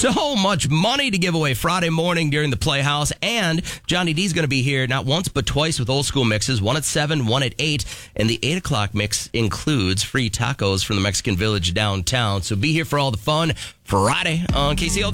So much money to give away Friday morning during the Playhouse. And Johnny D's going to be here not once but twice with old school mixes, one at 7, one at 8. And the 8 o'clock mix includes free tacos from the Mexican Village downtown. So be here for all the fun Friday on KCLD.